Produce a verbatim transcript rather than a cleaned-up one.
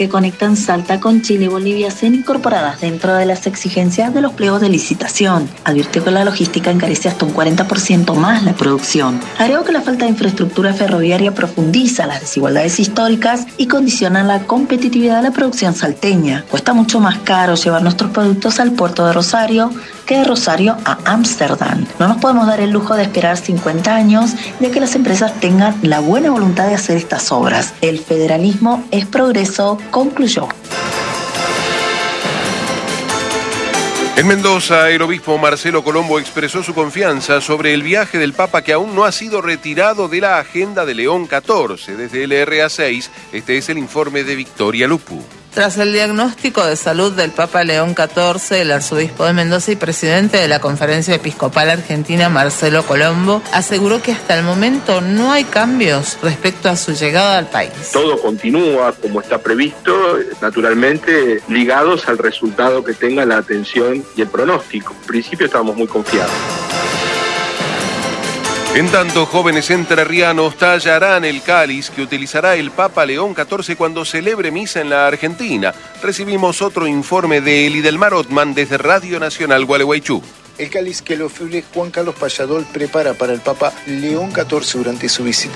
que conectan Salta con Chile y Bolivia sean incorporadas dentro de las exigencias de los pliegos de licitación. Advirtió que la logística encarece hasta un cuarenta por ciento más la producción. Agregó que la falta de infraestructura ferroviaria profundiza las desigualdades históricas y condiciona la competitividad de la producción salteña. Cuesta mucho más caro llevar nuestros productos al puerto de Rosario que de Rosario a Ámsterdam. No nos podemos dar el lujo de esperar cincuenta años de que las empresas tengan la buena voluntad de hacer estas obras. El federalismo es progreso, concluyó. En Mendoza, el obispo Marcelo Colombo expresó su confianza sobre el viaje del Papa que aún no ha sido retirado de la agenda de León catorce. Desde el R A seis, este es el informe de Victoria Lupu. Tras el diagnóstico de salud del Papa León catorce, el arzobispo de Mendoza y presidente de la Conferencia Episcopal Argentina, Marcelo Colombo, aseguró que hasta el momento no hay cambios respecto a su llegada al país. Todo continúa como está previsto, naturalmente ligados al resultado que tenga la atención y el pronóstico. En principio estamos muy confiados. En tanto, jóvenes entrerrianos tallarán el cáliz que utilizará el Papa León catorce cuando celebre misa en la Argentina. Recibimos otro informe de Elidelmar Otman desde Radio Nacional Gualeguaychú. El cáliz que el orfebre Juan Carlos Payadol prepara para el Papa León catorce durante su visita